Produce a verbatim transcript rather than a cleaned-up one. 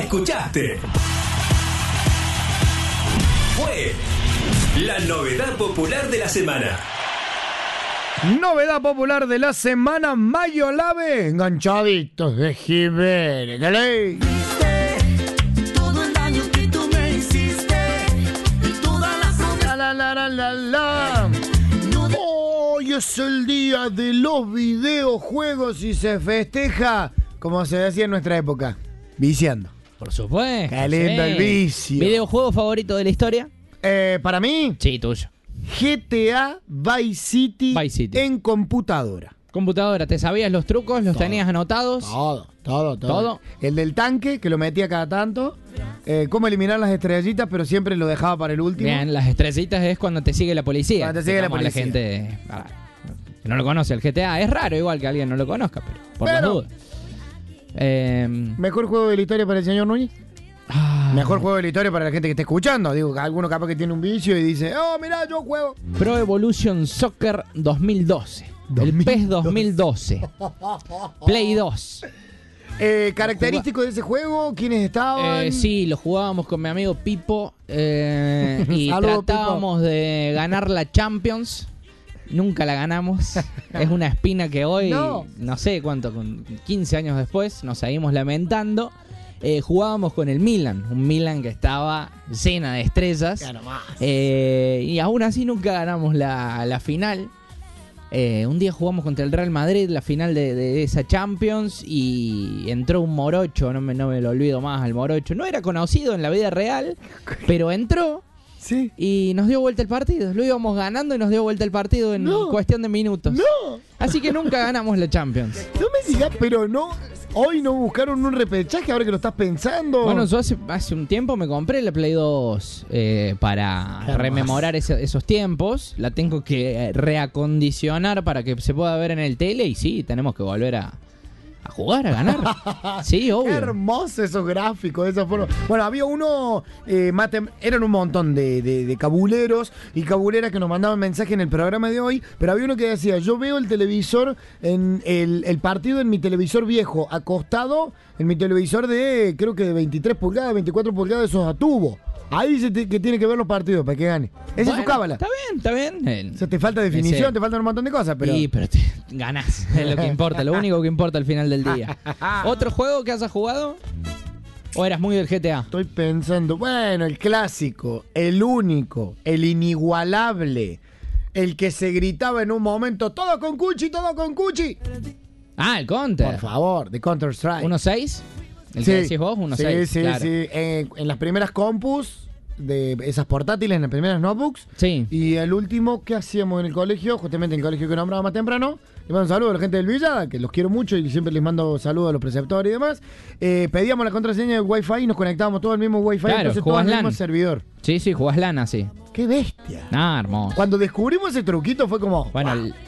escuchaste. Fue la novedad popular de la semana. Novedad popular de la semana, Mayolave, enganchaditos de Jiménez. Dale. Todo el daño que tú me hiciste y todas las La, la, la, la, la, la. Hoy es el día de los videojuegos y se festeja, como se decía en nuestra época, viciando. Por supuesto. Qué lindo sí. el vicio. ¿Videojuego favorito de la historia? Eh, para mí, Sí, tuyo. G T A Vice City, Vice City. en computadora. Computadora, ¿te sabías los trucos? ¿Los Todo. tenías anotados? Todo, todo, todo. ¿Todo? El del tanque, que lo metía cada tanto. Eh, cómo eliminar las estrellitas, pero siempre lo dejaba para el último. Bien, las estrellitas es cuando te sigue la policía. Cuando te sigue la Digamos, policía. gente ah, que no lo conoce el G T A. Es raro igual que alguien no lo conozca, pero por las Pero- dudas. Eh, Mejor juego de la historia para el señor Núñez. ah, Mejor juego de la historia para la gente que esté escuchando. Digo, que alguno capaz que tiene un vicio y dice, oh, mirá, yo juego. Pro Evolution Soccer dos mil doce. El dos mil PES dos mil doce. Play dos. Eh, característico de ese juego, ¿quiénes estaban? Eh, sí, lo jugábamos con mi amigo Pipo eh, y Saludos, tratábamos de ganar la Champions. Nunca la ganamos. Es una espina que hoy, No. no, sé cuánto, con quince años después, nos seguimos lamentando. Eh, jugábamos con el Milan, un Milan que estaba llena de estrellas. Ya nomás. Eh, y aún así nunca ganamos la, la final. Eh, un día jugamos contra el Real Madrid, la final de, de esa Champions, y entró un morocho, no me, no me lo olvido más al morocho. No era conocido en la vida real, pero entró Sí. y nos dio vuelta el partido. Lo íbamos ganando y nos dio vuelta el partido en No. cuestión de minutos. No, Así que nunca ganamos la Champions. no me digas, pero no. Hoy no buscaron un repechaje ahora que lo estás pensando. Bueno, yo hace, hace un tiempo me compré la Play dos eh, para Hermoso. rememorar ese- esos tiempos. La tengo que eh, reacondicionar para que se pueda ver en el tele. Y sí, tenemos que volver a, a jugar, a ganar. Sí, Qué obvio. hermoso esos gráficos de esa forma. Bueno, había uno, eh, más tem- eran un montón de, de- de cabuleros y cabuleras que nos mandaban mensaje en el programa de hoy, pero había uno que decía, yo veo el televisor, en el, el partido en mi televisor viejo, acostado en mi televisor de, creo que de veintitrés pulgadas, veinticuatro pulgadas, esos a tubo. Ahí dice te- que tiene que ver los partidos para que gane. Esa es Bueno, su cábala. Está bien, está bien. Eh, O sea, te falta definición, Ese- te faltan un montón de cosas, pero... Sí, pero te ganás. Es lo que importa, lo único que importa al final del día. ¿Otro juego que hayas jugado? ¿O eras muy del G T A? Estoy pensando, bueno, el clásico, el único, el inigualable, el que se gritaba en un momento, todo con Cuchi, todo con Cuchi. Ah, el Counter. Por favor, de Counter Strike. ¿uno seis? ¿El que decís vos? uno sí, seis. sí, claro. sí. Eh, en las primeras compus, de esas portátiles, en las primeras notebooks. Sí. Y el último, ¿qué hacíamos en el colegio? Justamente en el colegio que nombraba más temprano. Le mando un saludo a la gente del Villa, que los quiero mucho y siempre les mando saludos a los preceptores y demás. Eh, pedíamos la contraseña del Wi-Fi y nos conectábamos todos al mismo Wi-Fi, Claro, entonces todos jugás al mismo LAN. servidor. Sí, sí, jugás lana, sí. ¡Qué bestia! Ah, hermoso. Cuando descubrimos ese truquito fue como... Bueno, ¡guau! el-